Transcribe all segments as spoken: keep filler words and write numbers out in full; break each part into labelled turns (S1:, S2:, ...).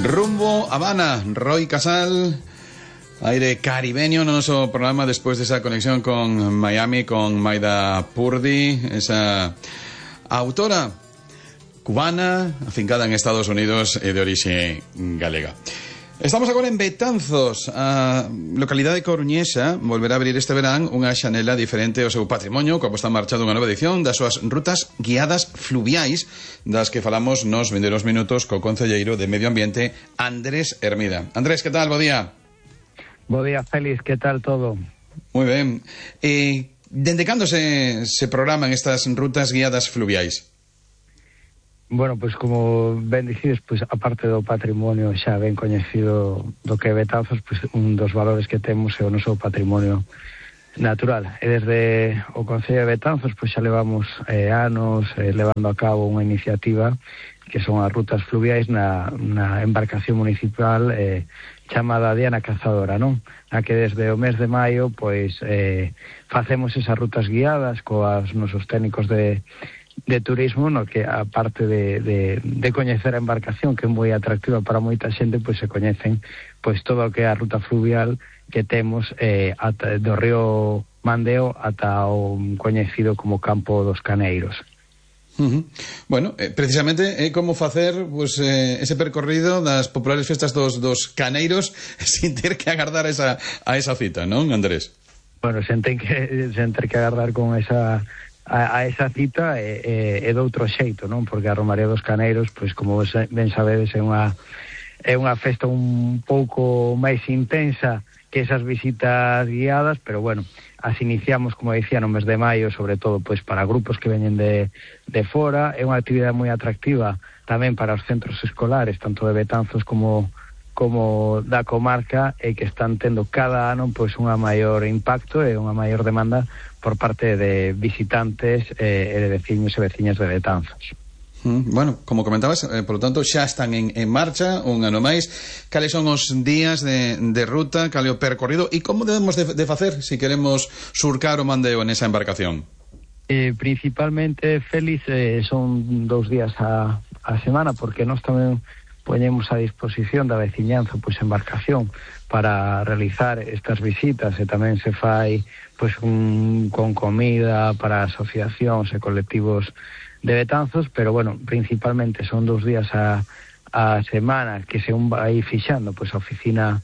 S1: Rumbo Habana, Roy Casal, aire caribeño no noso programa despois desa conexión con Miami, con Maida Purdy, esa autora cubana afincada en Estados Unidos e de orixe galega. Estamos agora en Betanzos. A localidade coruñesa volverá a abrir este verán unha xanela diferente ao seu patrimonio, coa posta en marcha dunha nova edición das súas rutas guiadas fluviais, das que falamos nos vindeiros minutos co concelleiro de Medio Ambiente, Andrés Hermida. Andrés, que tal? Bo día.
S2: Bo día, Félix, que tal todo?
S1: Moi ben. Eh, dende cando se, se programan estas rutas guiadas fluviais?
S2: Bueno, pois como ben dicides, pois a parte do patrimonio xa ben coñecido do que é Betanzos, pois un dos valores que temos é o noso patrimonio natural. E desde o Concello de Betanzos pois xa levamos eh, anos eh, levando a cabo unha iniciativa que son as rutas fluviais na, na embarcación municipal eh, chamada Diana Cazadora, non? Na que desde o mes de maio pois eh, facemos esas rutas guiadas coas nosos técnicos de de turismo, no que aparte de, de, de coñecer a embarcación, que é moi atractiva para moita xente, pois se coñecen pois todo o que é a ruta fluvial que temos eh, ata, do río Mandeo ata o coñecido como Campo dos Caneiros.
S1: Uh-huh. Bueno, eh, precisamente é eh, como facer pues, eh, ese percorrido das populares festas dos, dos caneiros sin ter que agardar esa, a esa cita, non, Andrés?
S2: Bueno, sen ter que, sen ter que agardar con esa A, a esa cita é, é, é de outro xeito, non? Porque a Romaría dos Caneiros, pois como ben sabedes, é unha é unha festa un pouco máis intensa que esas visitas guiadas, pero bueno, as iniciamos, como dicía, no mes de maio, sobre todo pois para grupos que veñen de, de fora. É unha actividade moi atractiva tamén para os centros escolares, tanto de Betanzos como como da comarca, e que están tendo cada ano pois unha maior impacto e unha maior demanda por parte de visitantes eh, e de veciños e veciñas de Betanzos.
S1: Mm, bueno, como comentabas, eh, por lo tanto, xa están en, en marcha un ano máis. Cales son os días de, de ruta, cal é o percorrido e como debemos de, de facer se si queremos surcar o Mandeo nesa embarcación?
S2: Eh, principalmente, Félix, eh, son dous días a, a semana, porque nós tamén poñemos a disposición da veciñanza pois embarcación para realizar estas visitas, e tamén se fai pois un, con comida para asociacións e colectivos de Betanzos, pero bueno, principalmente son dous días a, a semana que se un vai fixando pois a oficina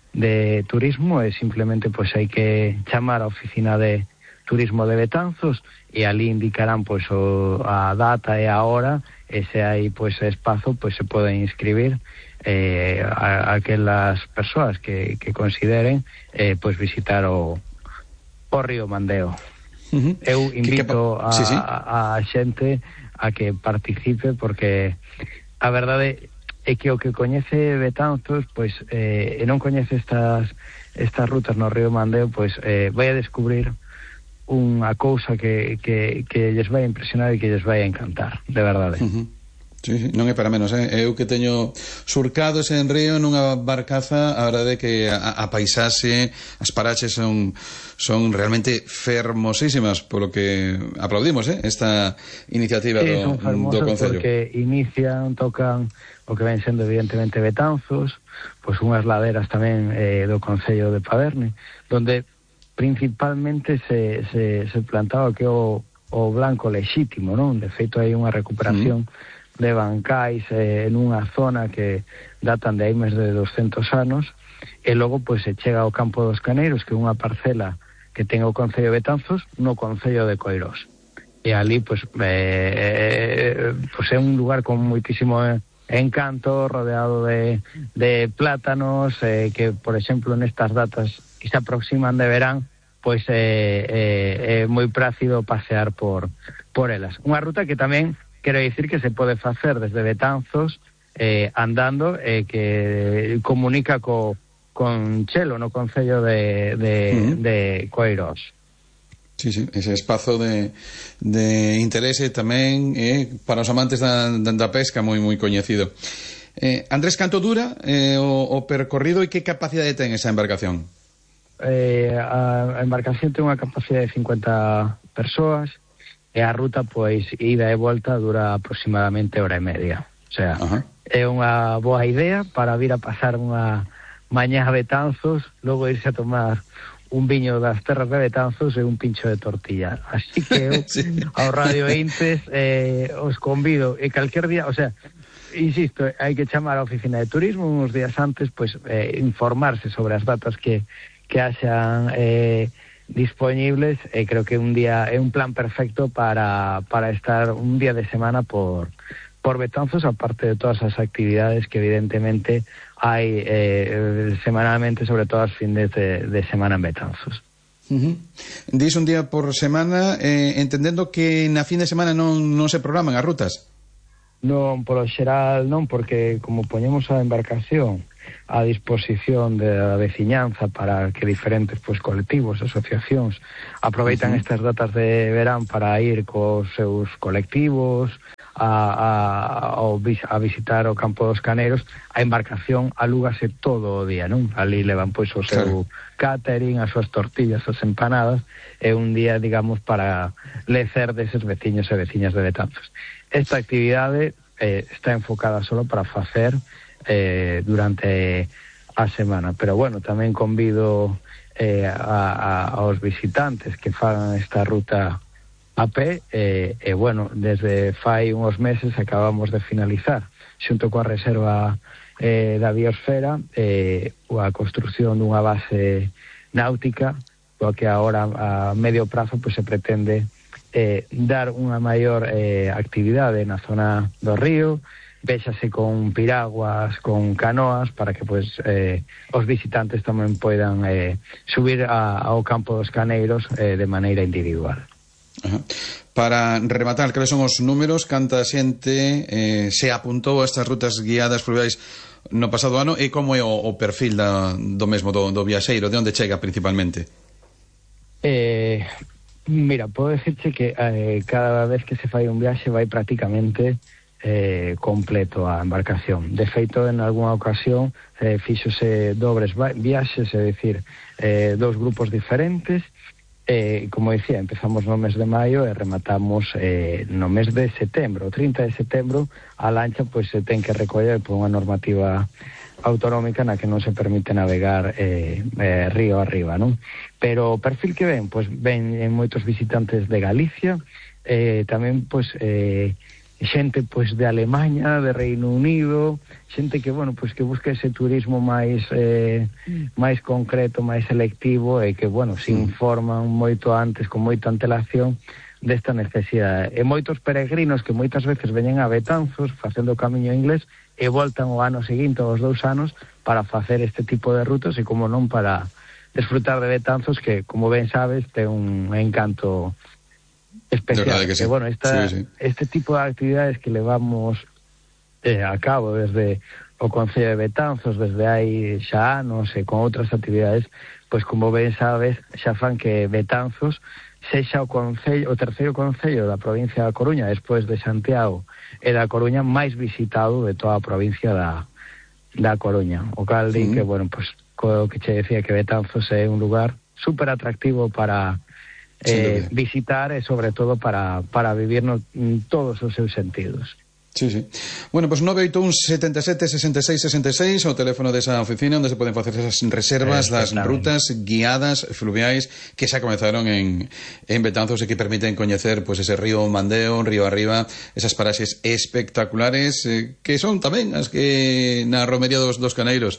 S2: de turismo, e simplemente pois hai que chamar a oficina de turismo de Betanzos e ali indicarán pois o, a data e a hora, e se hai pois espazo pois se poden inscribir eh, a, a aquelas persoas que, que consideren eh, pois visitar o, o río Mandeo. Uh-huh. Eu invito a, sí, sí. a, a xente a que participe, porque a verdade é que o que coñece Betanzos pois eh, e non coñece estas estas rutas no río Mandeo, pois eh, vai a descubrir unha cousa que, que, que lles vai a impresionar e que lles vai a encantar, de verdade.
S1: Uh-huh. Sí, sí, non é para menos, eh? Eu que teño surcado ese en río nunha barcaza, a verdade é que a, a paisaxe, as paraxes son, son realmente fermosísimas, polo que aplaudimos, eh? Esta iniciativa
S2: sí,
S1: do, do Concello.
S2: Porque inician, tocan o que ven sendo evidentemente Betanzos, pois unhas laderas tamén eh, do Concello de Paderne, donde principalmente se, se, se plantaba que o, o blanco lexítimo, non? De feito, hai unha recuperación mm. de bancais eh, en unha zona que datan de aí máis de doscentos anos, e logo pois se chega ao Campo dos Caneiros, que é unha parcela que ten o Concello de Betanzos no Concello de Coirós. E ali pois, eh, pois é un lugar con moitísimo encanto, rodeado de, de plátanos, eh, que, por exemplo, nestas datas que se aproximan de verán, pois é eh, eh, eh, moi prácido pasear por, por elas. Unha ruta que tamén, quero dicir, que se pode facer desde Betanzos eh, andando, e eh, que comunica co, con Chelo, no Concello de, de, uh-huh. de Coirós.
S1: Sí, sí, ese espazo de, de interese tamén eh, para os amantes da, da pesca moi moi coñecido. Eh, Andrés, canto dura eh, o, o percorrido e que capacidade ten esa embarcación?
S2: Eh, a embarcación ten unha capacidade de cincuenta persoas, e a ruta, pois, ida e volta dura aproximadamente hora e media. O sea, uh-huh. é unha boa idea para vir a pasar unha mañá a Betanzos, logo irse a tomar un viño das terras de Betanzos e un pincho de tortilla. Así que eu, sí. Ao Radio Intes, eh, os convido, e calquer día, o sea, insisto, hai que chamar á oficina de turismo uns días antes, pois, eh, informarse sobre as datas que, que haxan eh, disponibles, e creo que un día é un plan perfecto para, para estar un día de semana por, por Betanzos, aparte de todas as actividades que evidentemente hai eh, semanalmente, sobre todo as fines de, de semana en Betanzos.
S1: Uh-huh. Dis un día por semana, eh, entendendo que na fin de semana non, non se programan as rutas?
S2: Non, polo xeral non, porque como poñemos a embarcación a disposición da veciñanza para que diferentes pois, colectivos, asociacións aproveitan uh-huh. estas datas de verán para ir cos seus colectivos a, a, a visitar o campo dos Caneiros, a embarcación alúgase todo o día, non? Ali levan pois o seu claro. catering, as súas tortillas, as empanadas, é un día, digamos, para lecer deses veciños e veciñas de Betanzos. Esta actividade eh, está enfocada solo para facer eh, durante a semana, pero bueno, tamén convido eh, a, a, aos visitantes que fagan esta ruta a pé, e, eh, eh, bueno, desde fai uns meses acabamos de finalizar, xunto coa reserva eh, da biosfera, eh, a construción dunha base náutica, coa que agora a medio prazo pues, se pretende eh, dar unha maior eh, actividade na zona do río, véxase con piraguas, con canoas, para que pues, eh, os visitantes tamén poidan eh, subir a, ao campo dos Caneiros eh, de maneira individual.
S1: Ajá. Para rematar, cales son os números, canta xente eh, se apuntou a estas rutas guiadas fluviais no pasado ano, e como é o, o perfil da, do mesmo do, do viaxeiro, de onde chega principalmente?
S2: Eh, mira, podo decirche que eh, cada vez que se fai un viaxe vai prácticamente eh, completo a embarcación. De feito, en algunha ocasión eh, fíxose dobres viaxes, é dicir, eh, dous grupos diferentes. Eh, como decía, empezamos no mes de maio e rematamos eh, no mes de setembro. O trinta de setembro a lancha pois se ten que recoller por unha normativa autonómica na que non se permite navegar eh, eh, río arriba, non? Pero o perfil que ven, pois ven moitos visitantes de Galicia, eh, tamén pois eh, xente pois de Alemaña, de Reino Unido, xente que, bueno, pois que busca ese turismo máis eh, máis concreto, máis selectivo, e que, bueno, se informan moito antes, con moita antelación desta necesidade. E moitos peregrinos que moitas veces veñen a Betanzos facendo o camiño inglés e voltan o ano seguinte, os dous anos, para facer este tipo de rutas, e como non para desfrutar de Betanzos, que, como ben sabes, ten un encanto especial. Que sí. Que, bueno, esta, sí, sí. este tipo de actividades que levamos eh, a cabo desde o Concello de Betanzos, desde hai xa anos, e con outras actividades, pois como ben sabes, xa fan que Betanzos sexa o concello, o terceiro concello da provincia da Coruña, despois de Santiago e da Coruña, máis visitado de toda a provincia da, da Coruña. O cal di que, bueno, pois, co que che decía, que Betanzos é un lugar super atractivo para Eh, visitar, e sobre todo para, para vivir no, todos os seus sentidos.
S1: Sí, sí. Bueno, pues nove oito un sete sete sesenta e seis sesenta e seis o teléfono desa oficina onde se poden facer esas reservas das rutas guiadas fluviais que xa comenzaron en, en Betanzos e que permiten coñecer pues, ese río Mandeo, río arriba, esas paraxes espectaculares eh, que son tamén as que na romería dos, dos Caneiros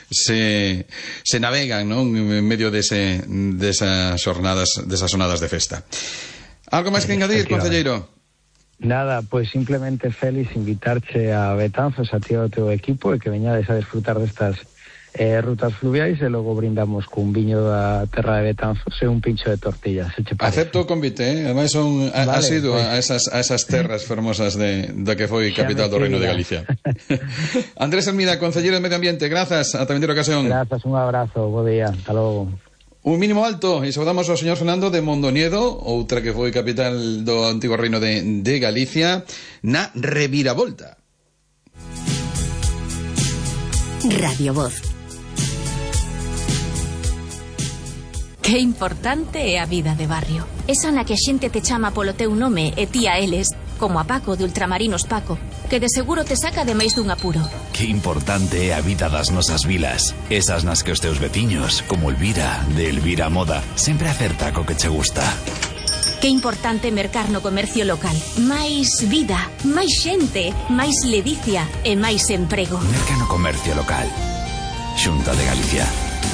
S1: se, se navegan, non? En medio dese, desas jornadas, desas jornadas de festa. Algo máis que engadir, concelleiro?
S2: Nada, pois simplemente, Félix, invitarche a Betanzos, a ti e ao teu equipo, e que veñades a desfrutar destas eh, rutas fluviais, e logo brindamos cun viño da terra de Betanzos e un pincho de tortillas, se che parece.
S1: Acepto o convite, eh? Ademais son, ha, vale, ha sido pues... a, esas, a esas terras fermosas de, de que foi capital do Reino de Galicia. Andrés Hermida, concelleiro de Medio Ambiente, grazas, ata vendera ocasión.
S2: Grazas, un abrazo, bo día, hasta logo.
S1: Un mínimo alto, e saudamos ao señor Fernando de Mondoñedo, outra que foi capital do antigo reino de, de Galicia, na reviravolta.
S3: Radio Voz. Que importante é a vida de barrio. Esa na que a xente te chama polo teu nome e ti a eles, como a Paco de Ultramarinos Paco, que de seguro te saca de máis dun apuro.
S4: Que importante é a vida das nosas vilas. Esas nas que os teus veciños, como Elvira, de Elvira Moda, sempre acerta co que che gusta.
S3: Que importante mercar no comercio local. Máis vida, máis xente, máis ledicia e máis emprego.
S4: Merca no comercio local. Xunta de Galicia.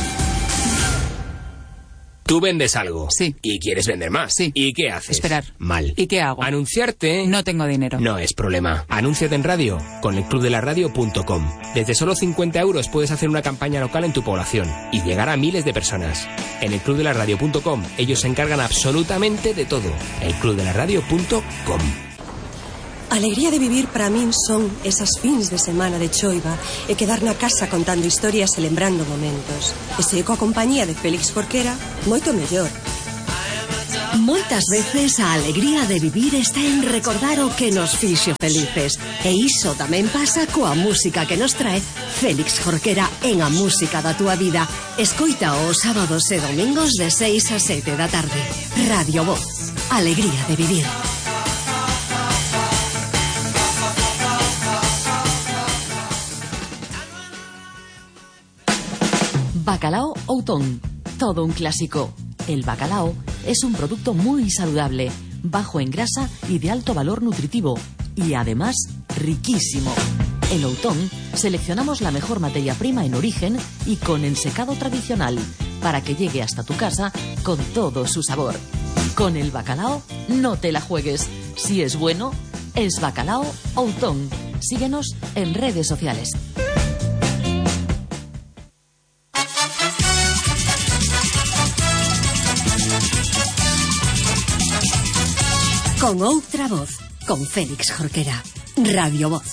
S5: Tú vendes algo.
S6: Sí.
S5: Y quieres vender más.
S6: Sí.
S5: ¿Y qué haces?
S6: Esperar.
S5: Mal.
S6: ¿Y qué hago?
S5: Anunciarte.
S6: No tengo dinero.
S5: No es problema. Anúnciate en radio con el club de la radio punto com. Desde solo cincuenta euros puedes hacer una campaña local en tu población y llegar a miles de personas. En el club de la radio punto com ellos se encargan absolutamente de todo. el club de la radio punto com.
S7: A alegría de vivir para min son esas fins de semana de choiva e quedar na casa contando historias e lembrando momentos. E se coa compañía de Félix Jorquera, moito mellor.
S8: Moitas veces a alegría de vivir está en recordar o que nos fixo felices. E iso tamén pasa coa música que nos trae Félix Jorquera en A Música da Túa Vida. Escoita os sábados e domingos de seis a sete da tarde. Radio Voz. Alegría de vivir.
S9: Bacalao Outón, todo un clásico. El bacalao es un producto muy saludable, bajo en grasa y de alto valor nutritivo, y además riquísimo. En Outón seleccionamos la mejor materia prima en origen y con ensecado tradicional, para que llegue hasta tu casa con todo su sabor. Con el bacalao no te la juegues. Si es bueno, es Bacalao Outón. Síguenos en redes sociales.
S8: Con outra voz, con Félix Jorquera. Radio Voz.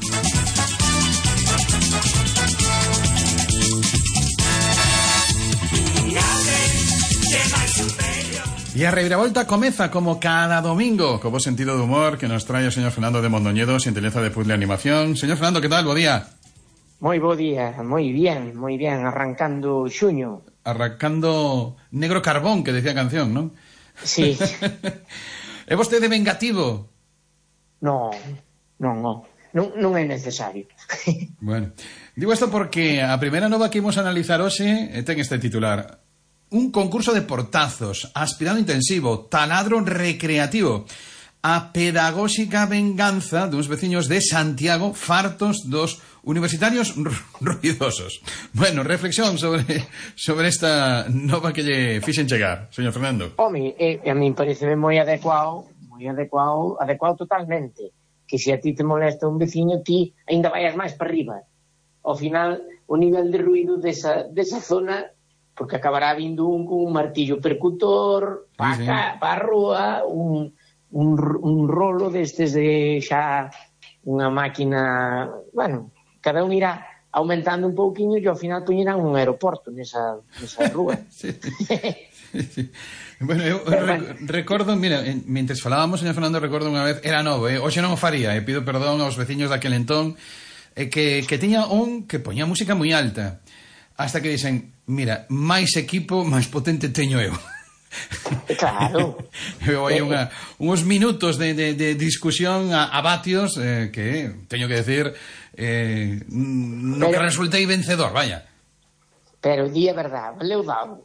S1: E a reviravolta comeza como cada domingo, co bo sentido de humor que nos trae o señor Fernando de Mondoñedo, Sinteleza de Puzzle Animación. Señor Fernando, que tal? Bo día.
S10: Moi bo día, moi bien, moi bien, arrancando xuño.
S1: Arrancando negro carbón, que decía a canción, non?
S10: Sí.
S1: É vostede vengativo?
S10: No, non, non, non, non é necesario.
S1: Bueno, digo isto porque a primeira nova que imos analizar hoxe ten este titular: un concurso de portazos, aspirado intensivo, taladro recreativo, a pedagóxica venganza duns veciños de Santiago fartos dos universitarios ruidosos. Bueno, reflexión sobre sobre esta nova que lle fixen chegar, señor Fernando.
S10: Home, eh, a min pareceme moi adecuado, moi adecuado, adecuado totalmente, que se a ti te molesta un veciño, ti ainda vayas máis para arriba. Ao final, o nivel de ruido desa, desa zona, porque acabará vindo un con un martillo percutor para sí, sí. pa a rúa, un, un, un rolo destes de xa unha máquina, bueno, cada un irá aumentando un pouquiño e ao final poñerán un aeroporto nesa, nesa rúa. Sí,
S1: sí, sí. Bueno, eu re, bueno. recordo, mira, en, mentres falábamos, señor Fernando, recordo unha vez, era novo, eh? Hoxe non o faría, e eh? pido perdón aos veciños daquel entón, eh, que, que tiña un que poñía música moi alta, hasta que dicen, mira, máis equipo, máis potente teño eu.
S10: Claro.
S1: Eu hai unha, uns minutos de, de, de discusión a, a vatios eh, que, teño que decir, eh, no pero, que resultei vencedor, vaya.
S10: Pero di a verdade, valeu dado.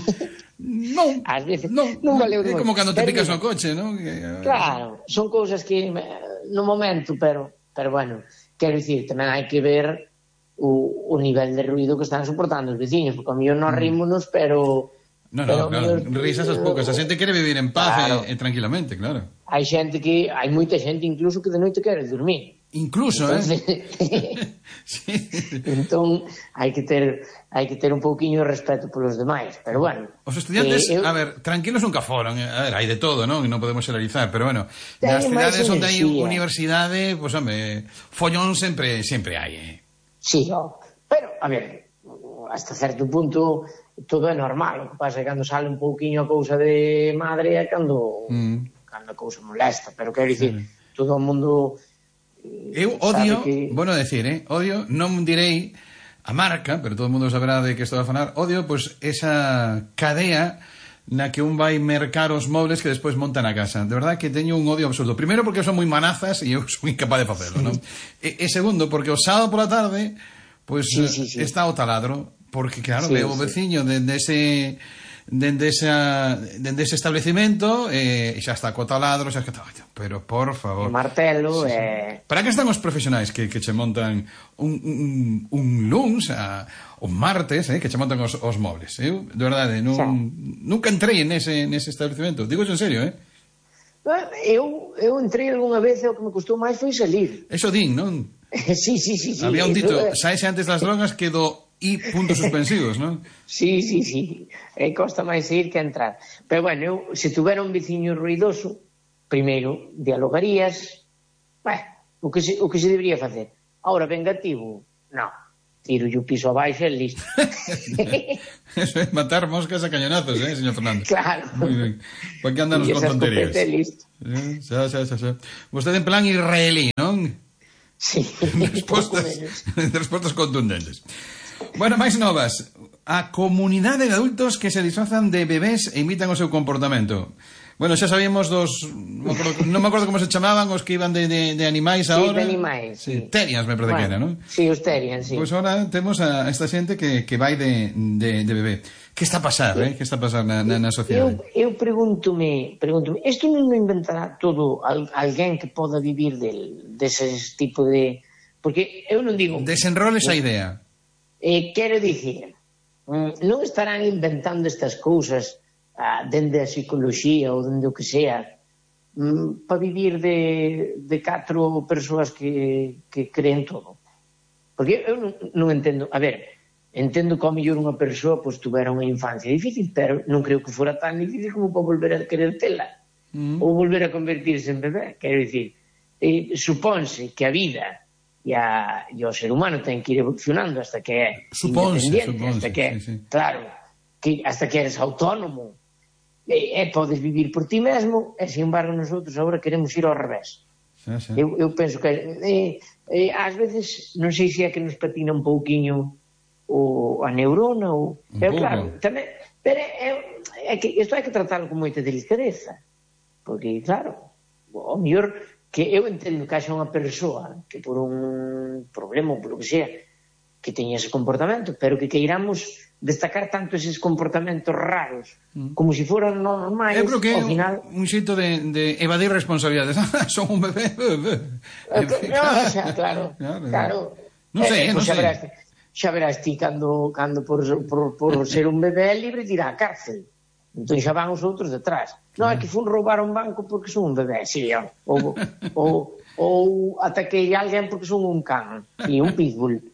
S1: Non,
S10: ás veces
S1: non,
S10: non valeu
S1: é como cando te picas no coche, non?
S10: Claro, son cousas que no momento, pero, pero bueno, quero dicir, tamén hai que ver o, o nivel de ruido que están soportando os veciños, porque a mí non rímonos, pero...
S1: No, no, claro, risas as poucas, a xente quere vivir en paz claro. e, e tranquilamente, claro.
S10: Hai xente que, hai moita xente incluso que de noite quere dormir.
S1: Incluso, entonces,
S10: eh? Sí. Entón, hai que ter hai que ter un pouquiño de respeto polos demais, pero bueno.
S1: Os estudiantes, eh, eu... a ver, tranquilos nunca foron, a ver, hai de todo, non? Non podemos xeralizar, pero bueno, nas cidades onde hai universidade, pois, pues, home, follón sempre sempre hai, eh.
S10: Sí, no. Pero, a ver, hasta certo punto todo é normal, o que pasa é cando sale un pouquiño a cousa de madre é cando mm. cando a cousa molesta, pero quero dicir, sí. todo o mundo
S1: eu odio, que... bueno decir, eh, odio, non direi a marca, pero todo o mundo saberá de que estou a falar, odio, pois, pues, esa cadea na que un vai mercar os mobles que despois monta na casa. De verdad que teño un odio absoluto. Primeiro porque son moi manazas e eu son incapaz de facelo, non? E, e segundo porque o sábado pola tarde pois pues, sí, sí, sí. está o taladro, porque claro, sí, veo o veciño sí. dende ese dende esa dende ese establecimento e eh, xa está co taladro, xa está, pero por favor.
S10: O martelo
S1: sí, sí.
S10: eh...
S1: Para que están os profesionais que, que che montan un, un, un luns a, un martes, eh, que che montan os, os mobles. Eu, de verdade, non, sí. nunca entrei nese, nese establecimento. Digo en serio, eh?
S10: Eu, eu entrei algunha vez e o que me custou máis foi salir.
S1: Eso din, non?
S10: sí, sí, sí, sí.
S1: Había un dito, saese antes das drogas que do I puntos suspensivos, non?
S10: Sí, sí, sí. E costa máis ir que entrar. Pero bueno, eu, se tuvera un veciño ruidoso, primeiro dialogarías, bueno, o que se, o que se debería facer. Ahora, vengativo, non. Tiro yo piso abaixo e listo.
S1: Eso é matar moscas a cañonazos, eh, señor Fernando?
S10: Claro.
S1: Muy ben. ¿Por que andanos con tonterías?
S10: Listo.
S1: Eh, xa, xa, xa, xa. Vostede en plan israelí, non?
S10: Sí.
S1: Respostas, respostas contundentes. Bueno, máis novas. A comunidade de adultos que se disfrazan de bebés e imitan o seu comportamento. Bueno, xa sabíamos dos... Non me acordo, non me acordo como se chamaban os que iban de, de, de animais agora.
S10: Sí, de animais, sí.
S1: sí. Terians, me parece bueno, que era, non?
S10: Sí, os terians, sí.
S1: Pois pues ahora temos a esta xente que, que vai de, de, de bebé. Que está a pasar, sí. eh? Que está a pasar na, na, na sociedade?
S10: Eu, eu pregúntome, pregúntome, isto non inventará todo al, alguén que poda vivir del, deses tipo de... Porque eu non digo...
S1: Desenroles a idea.
S10: Eh, quero dicir, non estarán inventando estas cousas ah, dende a psicoloxía ou dende o que sea mm, para vivir de, de catro persoas que, que creen todo. Porque eu non, non entendo, a ver, entendo que ao mellor unha persoa pois, tuvera unha infancia difícil, pero non creo que fora tan difícil como para volver a querer tela mm. ou volver a convertirse en bebé. Quero dicir, eh, supónse que a vida e, a, e o ser humano ten que ir evolucionando hasta que é
S1: suponse,
S10: independiente,
S1: suponse,
S10: hasta que,
S1: sí, sí.
S10: claro, que hasta que eres autónomo e, e podes vivir por ti mesmo, e sin embargo nosotros agora queremos ir ao revés.
S1: Sí, sí.
S10: Eu, eu penso que eh, eh, ás veces non sei se é que nos patina un pouquiño o, a neurona ou, pero claro, tamén, pero é, é que isto hai que tratarlo con moita delicadeza, porque claro, o mellor que eu entendo que haxa unha persoa que por un problema ou por o que sea que teña ese comportamento, pero que queiramos destacar tanto eses comportamentos raros mm. como se si foran normais.
S1: Eu creo que é
S10: final...
S1: un xeito de, de evadir responsabilidades. Son un bebé, bebé.
S10: No, o sea, claro, claro, claro.
S1: Non sei, eh, non
S10: pues
S1: sei.
S10: Xa verás, xa verás ti cando, cando por, por, por ser un bebé libre dirá a cárcel. Entón xa van os outros detrás. Non, é que fun roubar un banco porque son un bebé, sí, ou, ou, ou ataquei a alguén porque son un can, sí, un pitbull.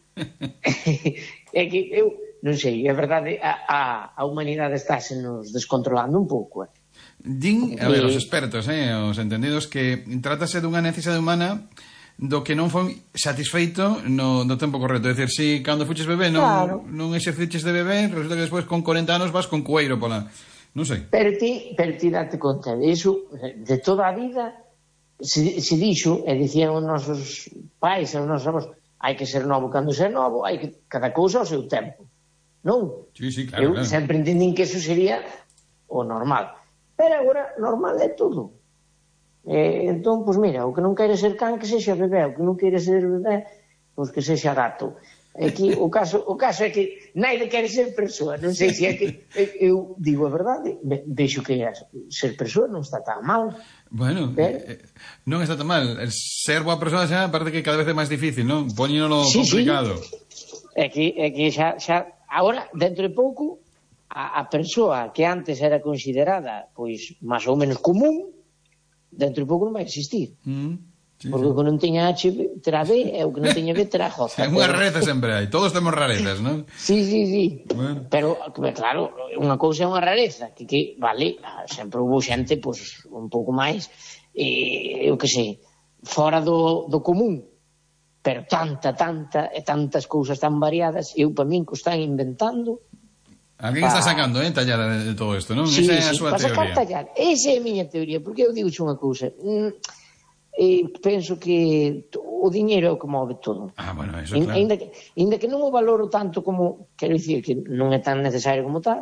S10: É que eu, non sei, é verdade, a, a, a humanidade estáse nos descontrolando un pouco. Eh.
S1: Din, a ver, os expertos, eh, os entendidos, que trátase dunha necesidade humana do que non foi satisfeito no, no tempo correcto. É dicir, si cando fuches bebé non, claro. non exerciches de bebé, resulta que despois con corenta anos vas con cueiro pola... Non sei.
S10: Pero ti, pero ti date conta de iso, de toda a vida se, se dixo, e dicían os nosos pais, os nosos avós, hai que ser novo cando ser novo, hai que cada cousa ao seu tempo. Non?
S1: Sí, sí, claro,
S10: Eu
S1: claro.
S10: sempre entendín que eso sería o normal. Pero agora normal é todo. Eh, entón, pois mira, o que non quere ser can que sexa bebé, o que non quere ser bebé, pois que sexa gato. Aquí o caso, o caso é que naide quere ser persoa, non sei se é que eu digo a verdade, vexo que ser persoa non está tan mal.
S1: Bueno, eh, non está tan mal. Ser boa persoa xa parece que cada vez é máis difícil, non? Poñénolo
S10: sí,
S1: complicado.
S10: Sí. É que, é que xa, xa agora, dentro de pouco, a, a persoa que antes era considerada pois máis ou menos común, dentro de pouco non vai existir. Mm. Sí, porque sí. O que non teña H terá B e o que non teña B terá J.
S1: É unha rareza sempre hai, todos temos rarezas, non?
S10: Sí, sí, sí. Bueno. Pero, claro, unha cousa é unha rareza, que, que vale, sempre houve xente, pois, un pouco máis, eh, eu que sei, fora do, do común, pero tanta, tanta, e tantas cousas tan variadas, eu, para min, que están inventando...
S1: Alguén pa... está sacando, eh, tallada de, de todo isto, non?
S10: Sí,
S1: esa é a
S10: sí,
S1: súa
S10: para
S1: teoría.
S10: Sacar tallar. Esa é a miña teoría, porque eu digo unha cousa... Mm, Eh, penso que o diñeiro é o que move todo.
S1: Ah, bueno, eso é claro.
S10: Ainda que, ainda que non o valoro tanto como, quero dicir que non é tan necesario como tal,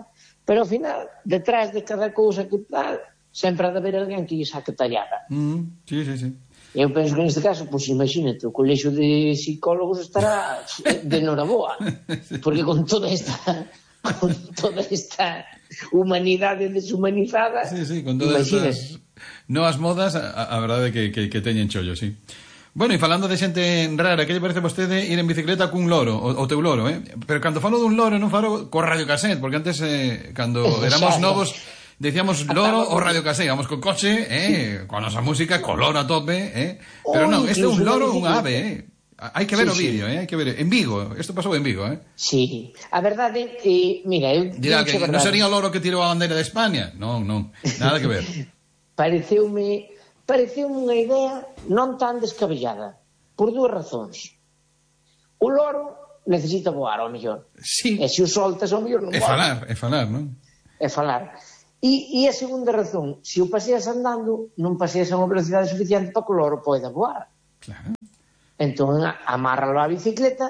S10: Pero ao final, detrás de cada cousa que tal, sempre ha de haber alguén que lle saque tallada.
S1: Mm, sí, sí, sí.
S10: Eu penso que neste caso, pois imagínate, o colexio de psicólogos estará de noraboa, porque con toda esta con toda esta humanidade deshumanizada,
S1: sí, sí, con todas estas novas modas, a, a verdade que, que, que teñen chollo, sí. Bueno, e falando de xente rara, que lle parece a vostede ir en bicicleta cun loro, o, o teu loro, eh? Pero cando falo dun loro non falo co radiocassette, porque antes, eh, cando éramos novos, decíamos loro o radiocassette, íbamos con coche, eh, con nosa música, con loro a tope, eh? Pero non, este é un loro, un ave, eh? Hai que ver sí, o vídeo, sí. eh? Hai que ver. En Vigo, isto pasou en Vigo, eh?
S10: Sí, a verdade, eh, mira, eu...
S1: Dirá que non sería o loro que tirou a bandeira de España? Non, non, nada que ver.
S10: Pareceume, pareceume unha idea non tan descabellada, por dúas razóns. O loro necesita voar, ao mellor.
S1: Sí.
S10: E se o soltas, ao mellor non
S1: voa. É falar, é falar, non?
S10: É falar. E, e a segunda razón, se o paseas andando, non paseas a unha velocidade suficiente para que o loro poida voar.
S1: Claro.
S10: Entón, amárralo á bicicleta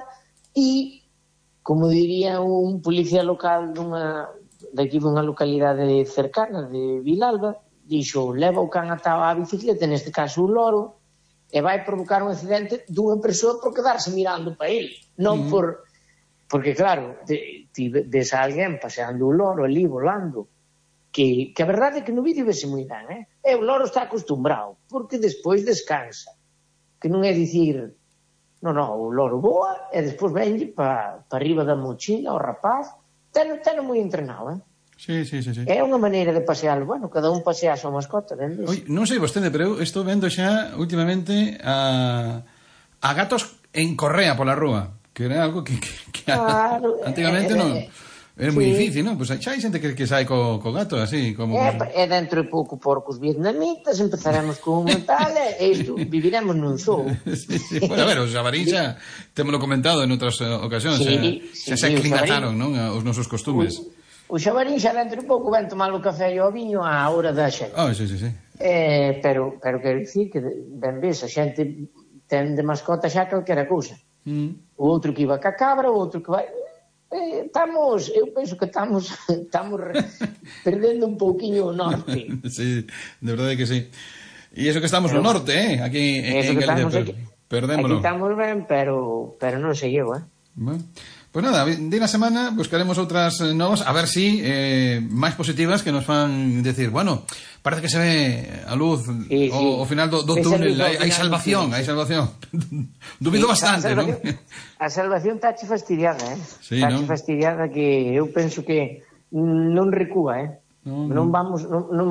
S10: e, como diría un policía local dunha, daqui dunha localidade cercana de Vilalba, dixo, leva o can atado á bicicleta, neste caso o loro, e vai provocar un accidente dunha persoa por quedarse mirando para ele, non mm. por... Porque, claro, ti ves a alguén paseando o loro ali, volando, que, que a verdade é que no vídeo vese moi ben, eh? E o loro está acostumbrado, porque despois descansa. Que non é dicir, non, non, o loro voa e despois venlle para pa arriba da mochila o rapaz, teno, teno moi entrenado, eh?
S1: Sí, sí, sí, sí.
S10: É unha maneira de pasealo, bueno, cada un pasea a súa mascota, vendes?
S1: Oi, non sei vostede, pero eu estou vendo xa últimamente a, a gatos en correa pola rúa, que era algo que, que, que claro, antigamente eh, non... Era moi sí. difícil, non? Pois pues xa hai xente que, que sai co, co gato, así, como...
S10: É, é dentro de pouco porcos vietnamitas, empezaremos con un tal, e isto, viviremos nun show.
S1: sí, sí. Bueno, a ver, os xabarín xa, témolo comentado en outras ocasións, sí, xa, xa sí, se aclimataron, non? Os nosos costumes.
S10: O, o xabarín xa dentro de pouco ven tomar o café e o viño á hora da xente.
S1: Ah, sí, sí, sí.
S10: Eh, pero, pero quero dicir que ben ves, a xente ten de mascota xa calquera cousa. Mm. O outro que iba ca cabra, o outro que vai... Eh, estamos, eu penso que estamos estamos perdendo un pouquiño o norte.
S1: Sí, de verdade que sí. E iso que estamos pero, no norte, eh, aquí en Galicia, per, perdémolo.
S10: Aquí estamos ben, pero pero non sei eu, eh.
S1: Bueno, pues nada, de na semana buscaremos outras novas, a ver si eh, máis positivas que nos fan decir, bueno, parece que se ve a luz sí, o, sí. ao final do, do túnel, hai, hai salvación, hai salvación. Dubido sí, bastante, non?
S10: A salvación tache fastidiada, eh?
S1: Sí,
S10: tache
S1: ¿no?
S10: fastidiada que eu penso que non recúa, eh? No, non no. vamos, non, non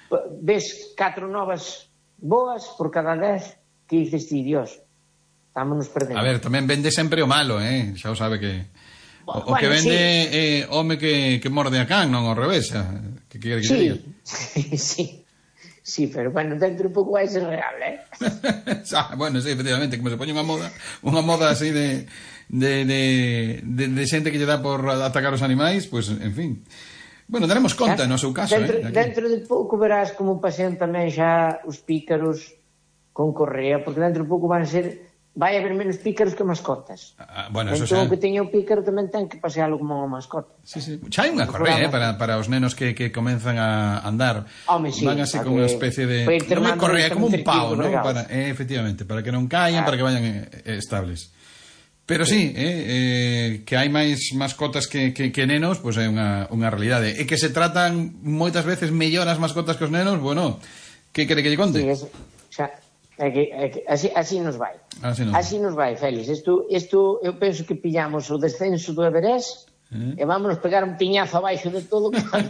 S10: ves catro novas boas por cada dez que dices ti, Dios, estamos nos perdendo.
S1: A ver, tamén vende sempre o malo, eh? Xa o sabe que o,
S10: bueno,
S1: o que vende
S10: sí.
S1: é eh, home que, que morde a can, non ao revés, que quere que
S10: sí.
S1: diga.
S10: Sí, sí. Sí, pero bueno, dentro un pouco vai ser real, eh?
S1: ah, bueno, sí, efectivamente, como se pone unha moda, unha moda así de de, de, de, de xente que lle dá por atacar os animais, pues, en fin. Bueno, daremos conta, no seu caso,
S10: dentro,
S1: eh? Aquí.
S10: Dentro de pouco verás como pasean tamén xa os pícaros con correa, porque dentro de pouco van ser... vai haber menos pícaros que mascotas.
S1: Ah, bueno, eso
S10: entón,
S1: xa...
S10: o que teña o pícaro tamén ten que pasealo como unha mascota.
S1: Sí, sí. Xa hai unha correa, eh, para, para os nenos que, que comenzan a andar.
S10: Home, sí,
S1: van así como unha especie de... Non é correa, é como un pau, ¿no? Para, eh, efectivamente, para que non caian, ah. para que vayan eh, estables. Pero sí, eh, eh, que hai máis mascotas que, que, que nenos, pois pues é unha, unha realidade. E que se tratan moitas veces mellor as mascotas que os nenos, bueno, que quere que lle conte?
S10: Sí, eso, xa... É que, é que así, así nos vai.
S1: Así nos,
S10: así nos vai, Félix. Isto, isto, eu penso que pillamos o descenso do Everest eh? e vámonos pegar un piñazo abaixo de todo.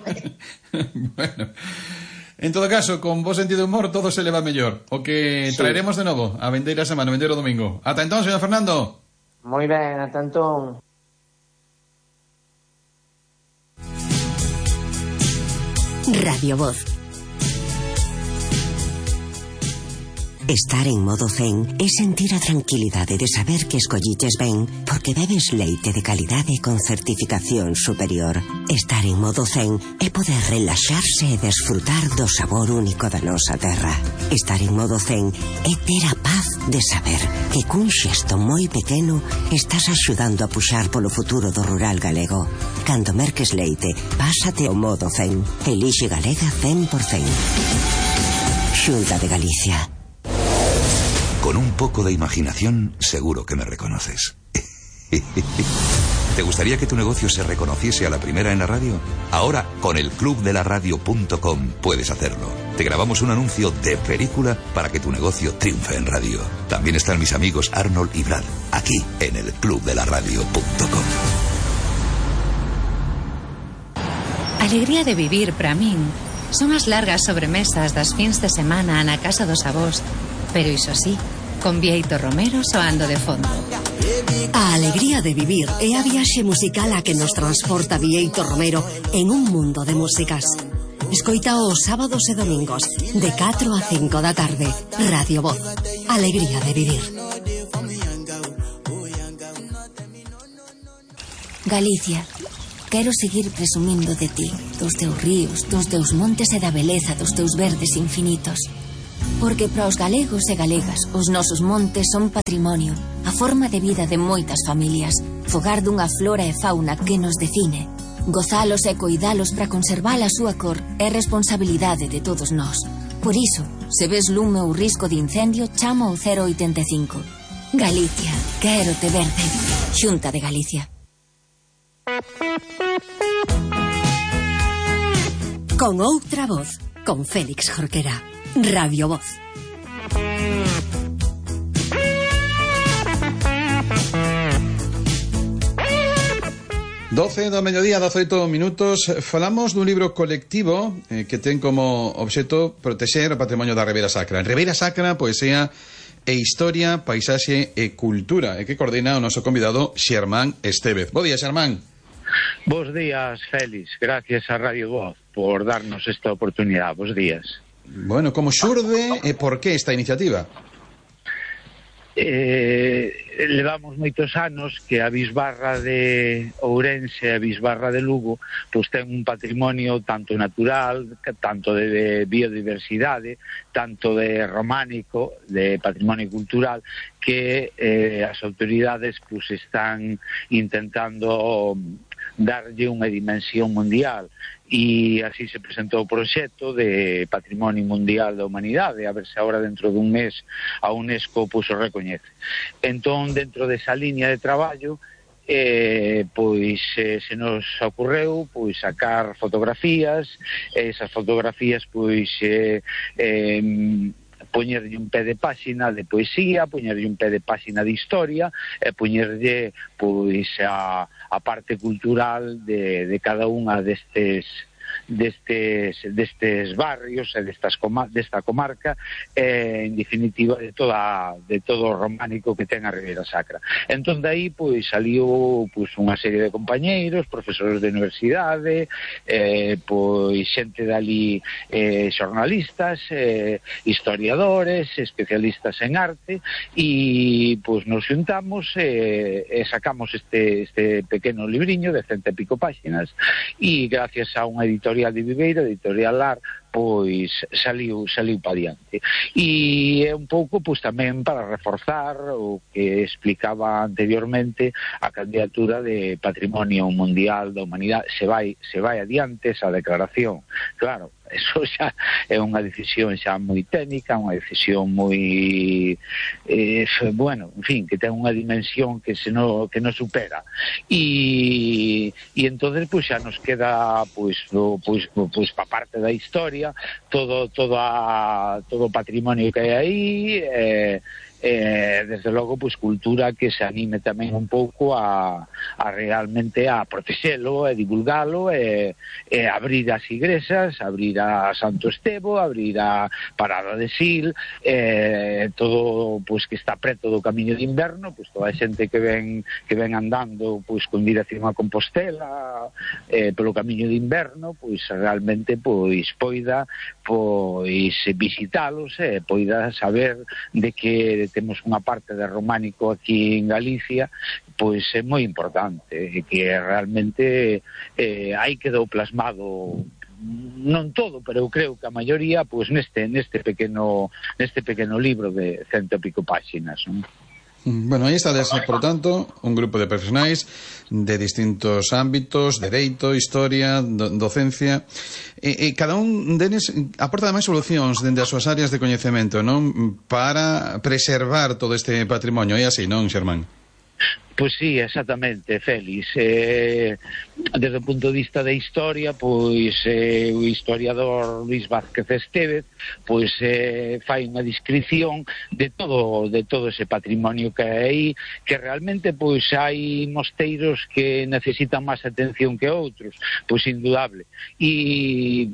S1: Bueno, en todo caso, con bo sentido de humor todo se le va mellor. O que sí. traeremos de novo a vendeira semana, a vendeiro domingo. Ata entón, señor Fernando.
S10: Moi ben, ata entón.
S8: Radio Voz. Estar en modo zen é sentir a tranquilidade de saber que escolliches ben porque bebes leite de calidade con certificación superior. Estar en modo zen é poder relaxarse e desfrutar do sabor único da nosa terra. Estar en modo zen é ter a paz
S6: de saber que cun xesto moi pequeno estás axudando a puxar polo futuro do rural galego. Cando merques leite, pásate ao modo cen. Elixe Galega cen por cen. Xunta de Galicia.
S11: Con un poco de imaginación, seguro que me reconoces. ¿Te gustaría que tu negocio se reconociese a la primera en la radio? Ahora, con el club de la radio punto com puedes hacerlo. Te grabamos un anuncio de película para que tu negocio triunfe en radio. También están mis amigos Arnold y Brad, aquí en el club de la radio punto com.
S12: Alegría de vivir, para min, son as largas sobremesas das fins de semana na casa dos avós. Pero iso sí, con Bieito Romero soando de fondo.
S8: A alegría de vivir é a viaxe musical a que nos transporta Bieito Romero en un mundo de músicas. Escoita os sábados e domingos de catro a cinco da tarde. Radio Voz. Alegría de vivir.
S13: Galicia, quero seguir presumindo de ti, dos teus ríos, dos teus montes e da beleza dos teus verdes infinitos. Porque para os galegos e galegas os nosos montes son patrimonio, a forma de vida de moitas familias, fogar dunha flora e fauna que nos define. Gozalos e coidalos para conservar a súa cor é responsabilidade de todos nós. Por iso, se ves lume ou risco de incendio, chama ao cero oitenta e cinco. Galicia, quero te verde. Xunta de Galicia.
S8: Con outra voz, con Félix Jorquera. Radio Voz.
S1: doce do mediodía, dezaoito minutos. Falamos dun libro colectivo eh, que ten como obxeto protexer o patrimonio da Ribeira Sacra. Ribeira Sacra, poesía e historia, paisaxe e cultura, e que coordina o noso convidado Xermán Estévez. Bo día, Xermán.
S14: Bos días, Félix. Gracias a Radio Voz por darnos esta oportunidade. Bos días.
S1: Bueno, como xurde e por que esta iniciativa?
S14: Eh, levamos moitos anos que a Bisbarra de Ourense e a Bisbarra de Lugo pois ten un patrimonio tanto natural, tanto de biodiversidade, tanto de románico, de patrimonio cultural, que eh, as autoridades pois están intentando darlle unha dimensión mundial. E así se presentou o proxecto de Patrimonio Mundial da Humanidade, a ver se agora dentro dun mes a UNESCO pois o recoñece. Entón, dentro desa liña de traballo, eh, pois eh, se nos ocorreu pois sacar fotografías, esas fotografías pois eh, eh, poñerlle un pé de páxina de poesía, poñerlle un pé de páxina de historia e poñerlle pois a, a parte cultural de, de cada unha destes destes destes barrios e destas coma, desta comarca e en definitiva de toda de todo o románico que ten a Ribeira Sacra. Entón dai pois saliu pois unha serie de compañeiros, profesores de universidade, eh, pois xente dali, eh, xornalistas, eh, historiadores, especialistas en arte e pois nos xuntamos e, e sacamos este este pequeno libriño de cento e pico páxinas e gracias a unha editorial de Viveiro, editorial Lar, pois saliu saliu para diante. E é un pouco pois tamén para reforzar o que explicaba anteriormente a candidatura de Patrimonio Mundial da Humanidade. Se vai se vai adiante esa declaración. Claro, eso xa é unha decisión xa moi técnica, unha decisión moi eh, bueno, en fin, que ten unha dimensión que se no que no supera. E e entonces pois xa nos queda pois do, pois pois pa parte da historia todo todo a, todo o patrimonio que hai aí, eh, eh, desde logo pois cultura que se anime tamén un pouco a, a realmente a protexelo e divulgalo e, e abrir as igrexas, abrir a Santo Estevo, abrir a Parada de Sil, eh, todo pois que está preto do camiño de inverno, pois toda a xente que ven que ven andando pois con dirección a Compostela eh, polo camiño de inverno, pois realmente pois poida pois visitalos e eh, poida saber de que temos unha parte de románico aquí en Galicia, pois é moi importante, e que realmente eh, aí quedou plasmado non todo, pero eu creo que a maioría, pois neste neste pequeno neste pequeno libro de cento e pico páxinas, non?
S1: Bueno, aí está, por lo tanto, un grupo de profesionais de distintos ámbitos, dereito, historia, do, docencia, e, e cada un deles aporta ademais solucións dende as súas áreas de coñecemento, non? Para preservar todo este patrimonio, e así, non, Xermán?
S14: Pois sí, exactamente, Félix. Eh, desde o punto de vista da historia, pois eh, o historiador Luis Vázquez Estévez pois eh, fai unha descripción de todo de todo ese patrimonio que hai, que realmente pois hai mosteiros que necesitan máis atención que outros, pois indudable. E,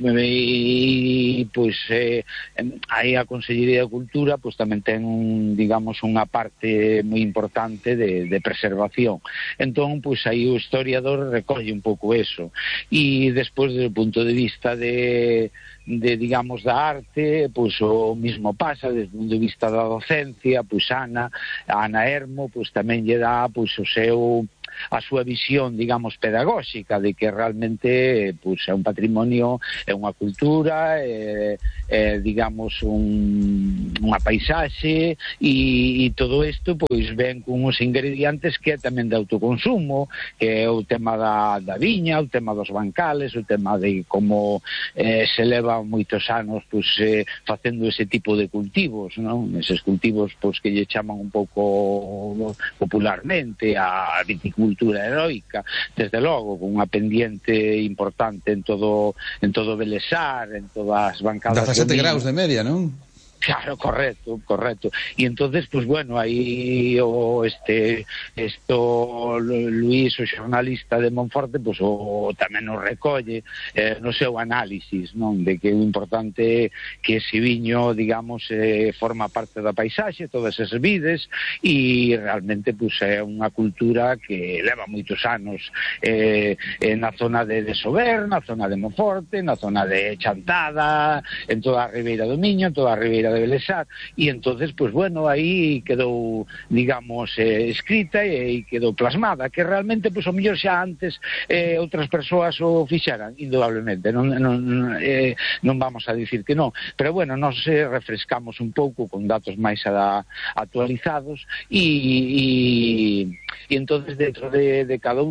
S14: e pois eh, aí a Consellería de Cultura pois tamén ten, digamos, unha parte moi importante de, de preservación. Entón, pois aí o historiador recolle un pouco eso. E despois, desde o punto de vista de, de digamos, da arte, pois o mismo pasa, desde o punto de vista da docencia, pois Ana, Ana Hermo, pois tamén lle dá pois o seu a súa visión, digamos, pedagóxica de que realmente pois, é un patrimonio, é unha cultura, é, é digamos, un, unha paisaxe e, e todo isto pois ven con uns ingredientes que é tamén de autoconsumo, que é o tema da, da viña, o tema dos bancales, o tema de como eh, se leva moitos anos pois, eh, facendo ese tipo de cultivos, non? Eses cultivos pois, que lle chaman un pouco popularmente a viticultura cultura heroica, desde logo, con unha pendiente importante en todo en todo Belesar, en todas as bancadas.
S1: dezasete graus de media, non?
S14: Claro, correcto, correcto. E entonces, pues bueno, aí o este esto Luís, o xornalista de Monforte, pues o tamén nos recolle eh, no seu análisis, non, de que o importante que ese viño, digamos, eh, forma parte da paisaxe, todas esas vides, e realmente pues é unha cultura que leva moitos anos eh, na zona de, de Sober, na zona de Monforte, na zona de Chantada, en toda a Ribeira do Miño, en toda a Ribeira de Belesar, e entonces, pues bueno, aí quedou, digamos, eh, escrita e quedou plasmada, que realmente, pues o mellor xa antes eh, outras persoas o fixaran, indudablemente, non, non, eh, non vamos a dicir que non, pero bueno, nos eh, refrescamos un pouco con datos máis a, actualizados e, e, e entonces dentro de, de cada un